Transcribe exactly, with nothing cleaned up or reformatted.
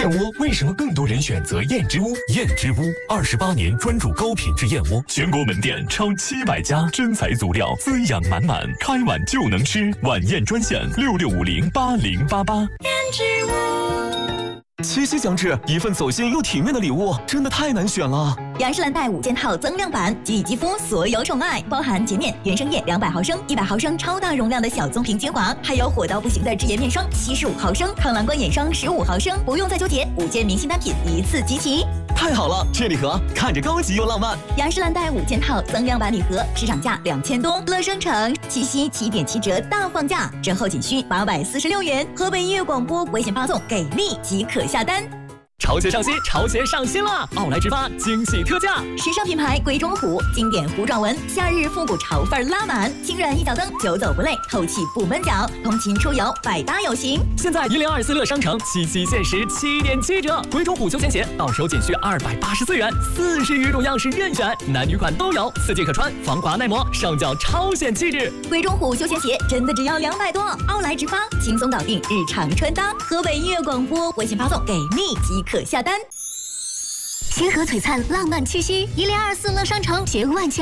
燕窝为什么更多人选择燕之屋？ 燕之屋二十八年专注高品质燕窝，全国门店超七百家，真材足料，滋养满满，开碗就能吃。晚宴专线六六五零八零八八。 燕之屋。 七夕将至，一份走心又体面的礼物真的太难选了。 雅诗兰黛五件套增量版，给予肌肤所有宠爱，包含洁面原生液两百毫升、一百毫升超大容量的小棕瓶精华，还有火到不行的脂颜面霜七十五毫升、抗蓝光眼霜十五毫升，不用再纠结，五件明星单品一次集齐。 太好了，这礼盒看着高级又浪漫。 雅诗兰黛五件套增量版礼盒，市场价两千多，乐商城七夕七点七折大放价，折后仅需八百四十六元。河北音乐广播微信发送给力即可下单。 潮鞋上新，潮鞋上新了！奥莱直发惊喜特价， 时尚品牌鬼冢虎经典弧状纹，夏日复古潮范拉满，轻软一脚蹬，久走不累，透气不闷脚，通勤出游百搭有型。 现在一零二四乐商城七夕限时七点七折，鬼冢虎休闲鞋到手仅需二百八十四元，四十余种样式任选，男女款都有，四季可穿，防滑耐磨，上脚超显气质。 鬼冢虎休闲鞋真的只要两百多，奥莱直发轻松搞定日常穿搭。河北音乐广播微信发送给力即可下单。 星河璀璨浪漫气息，一零二四乐商城携万千